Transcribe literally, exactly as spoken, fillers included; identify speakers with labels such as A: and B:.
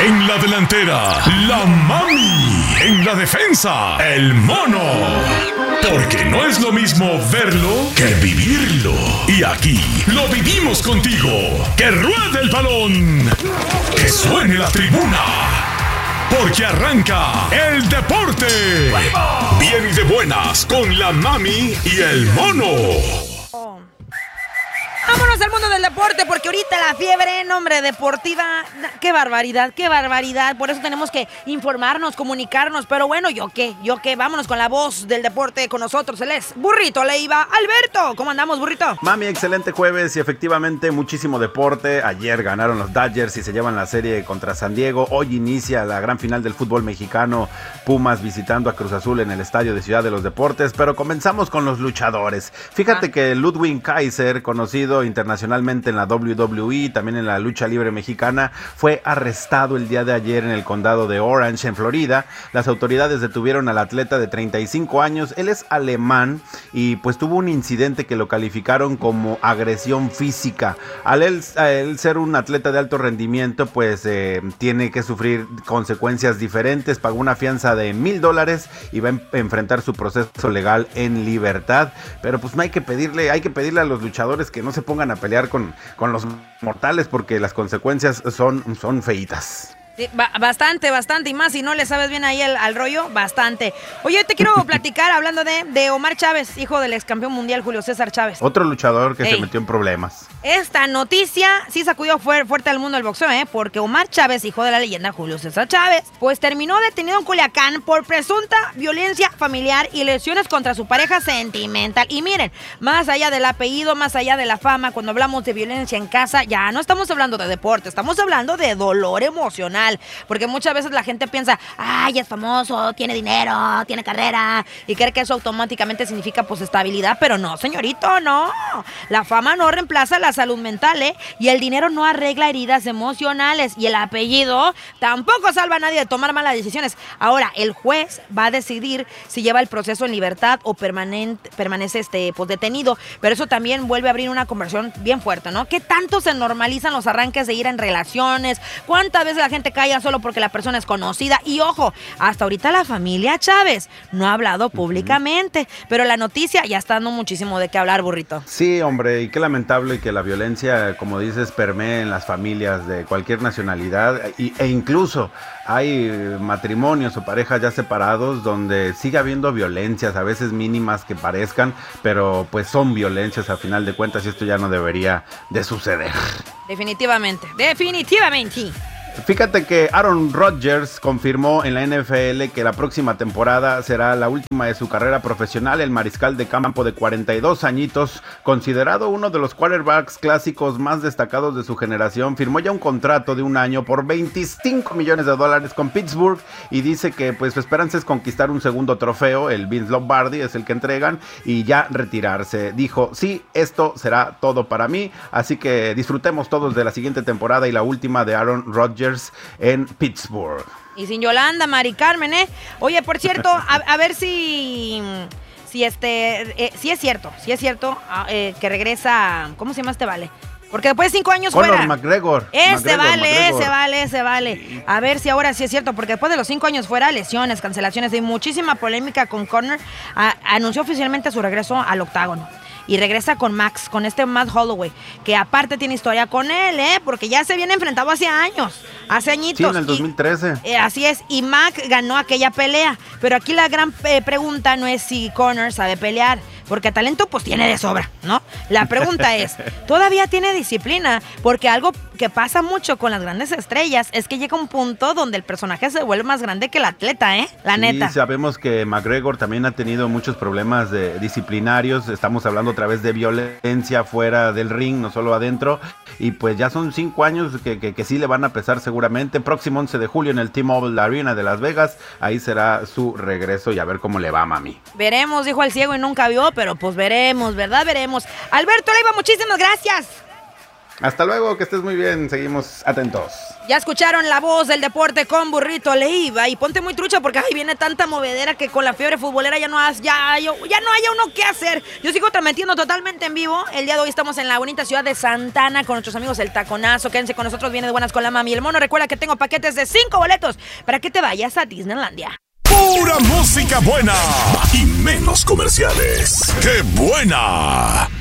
A: En la delantera, la mami. En la defensa, el mono. Porque no es lo mismo verlo que vivirlo. Y aquí lo vivimos contigo. ¡Que ruede el balón! ¡Que suene la tribuna! Porque arranca el deporte. Bien y de buenas con la mami y el mono.
B: Vámonos al mundo del deporte, porque ahorita la fiebre, nombre deportiva, qué barbaridad, qué barbaridad. Por eso tenemos que informarnos, comunicarnos. Pero bueno, ¿yo qué? ¿Yo qué? Vámonos con la voz del deporte con nosotros. Él es Burrito Leiva. Alberto, ¿cómo andamos, Burrito?
C: Mami, excelente jueves y efectivamente muchísimo deporte. Ayer ganaron los Dodgers y se llevan la serie contra San Diego. Hoy inicia la gran final del fútbol mexicano. Pumas visitando a Cruz Azul en el estadio de Ciudad de los Deportes. Pero comenzamos con los luchadores. Fíjate ah. que Ludwig Kaiser, conocido internacionalmente en la doble u doble u E, también en la lucha libre mexicana, fue arrestado el día de ayer en el condado de Orange, en Florida. Las autoridades detuvieron al atleta de treinta y cinco años. Él es alemán y pues tuvo un incidente que lo calificaron como agresión física. Al él, a él ser un atleta de alto rendimiento, pues eh, tiene que sufrir consecuencias diferentes. Pagó una fianza de mil dólares y va a enfrentar su proceso legal en libertad. Pero pues no hay que pedirle, hay que pedirle a los luchadores que no se pongan a pelear con, con los mortales, porque las consecuencias son, son feitas.
B: Sí, bastante, bastante, y más si no le sabes bien ahí al, al rollo, bastante. Oye, te quiero platicar hablando de, de Omar Chávez, hijo del ex campeón mundial Julio César Chávez.
C: Otro luchador que Ey. se metió en problemas.
B: Esta noticia sí sacudió fuerte al mundo del boxeo, ¿eh? Porque Omar Chávez, hijo de la leyenda Julio César Chávez, pues terminó detenido en Culiacán por presunta violencia familiar y lesiones contra su pareja sentimental. Y miren, más allá del apellido, más allá de la fama, cuando hablamos de violencia en casa, ya no estamos hablando de deporte, estamos hablando de dolor emocional. Porque muchas veces la gente piensa, ay, es famoso, tiene dinero, tiene carrera, y cree que eso automáticamente significa pues estabilidad, pero no, señorito, no. La fama no reemplaza la salud mental, ¿eh? Y el dinero no arregla heridas emocionales, y el apellido tampoco salva a nadie de tomar malas decisiones. Ahora, el juez va a decidir si lleva el proceso en libertad o permanente, permanece este, pues, detenido, pero eso también vuelve a abrir una conversación bien fuerte, ¿no? ¿Qué tanto se normalizan los arranques de ira en relaciones? ¿Cuántas veces la gente calla solo porque la persona es conocida? Y ojo, hasta ahorita la familia Chávez no ha hablado públicamente, uh-huh. pero la noticia ya está dando muchísimo de qué hablar, Burrito.
C: Sí, hombre, y qué lamentable que la violencia, como dices, permee en las familias de cualquier nacionalidad, y, e incluso hay matrimonios o parejas ya separados donde sigue habiendo violencias, a veces mínimas que parezcan, pero pues son violencias a final de cuentas, y esto ya no debería de suceder.
B: Definitivamente, definitivamente.
C: Fíjate que Aaron Rodgers confirmó en la N F L que la próxima temporada será la última de su carrera profesional. El mariscal de campo de cuarenta y dos añitos, considerado uno de los quarterbacks clásicos más destacados de su generación, firmó ya un contrato de un año por veinticinco millones de dólares con Pittsburgh, y dice que pues su esperanza es conquistar un segundo trofeo, el Vince Lombardi es el que entregan, y ya retirarse. Dijo, sí, esto será todo para mí, así que disfrutemos todos de la siguiente temporada y la última de Aaron Rodgers en Pittsburgh.
B: Y sin Yolanda, Mari Carmen, ¿eh? Oye, por cierto, a, a ver si... Si este... Eh, si es cierto, si es cierto eh, que regresa... ¿Cómo se llama este vale? Porque después de cinco años
C: Conor
B: fuera.
C: McGregor.
B: Ese
C: McGregor,
B: vale,
C: McGregor.
B: ese vale, ese vale. A ver si ahora sí es cierto, porque después de los cinco años fuera, lesiones, cancelaciones y muchísima polémica con Conor, a, anunció oficialmente su regreso al octágono. Y regresa con Max, con este Matt Holloway, que aparte tiene historia con él, ¿eh? Porque ya se viene enfrentado hace años, hace añitos.
C: Sí, en el dos mil trece.
B: Y, eh, así es, y Mac ganó aquella pelea. Pero aquí la gran eh, pregunta no es si Conor sabe pelear, porque talento pues tiene de sobra, ¿no? La pregunta es, ¿todavía tiene disciplina? Porque algo que pasa mucho con las grandes estrellas es que llega un punto donde el personaje se vuelve más grande que el atleta, ¿eh? La
C: sí,
B: neta.
C: Sabemos que McGregor también ha tenido muchos problemas de disciplinarios. Estamos hablando otra vez de violencia fuera del ring, no solo adentro. Y pues ya son cinco años que, que, que sí le van a pesar seguramente. Próximo once de julio en el T-Mobile Arena de Las Vegas. Ahí será su regreso y a ver cómo le va, mami.
B: Veremos, dijo el ciego y nunca vio, pero pues veremos, ¿verdad? Veremos. Alberto Leiva, muchísimas gracias.
C: Hasta luego, que estés muy bien, seguimos atentos.
B: Ya escucharon la voz del deporte con Burrito Leiva y ponte muy trucha porque ahí viene tanta movedera que con la fiebre futbolera ya no, has, ya, ya, ya no haya uno que hacer. Yo sigo transmitiendo totalmente en vivo. El día de hoy estamos en la bonita ciudad de Santana con nuestros amigos El Taconazo. Quédense con nosotros, viene de buenas con la mami. El mono, recuerda que tengo paquetes de cinco boletos para que te vayas a Disneylandia.
A: Pura música buena y menos comerciales. ¡Qué buena!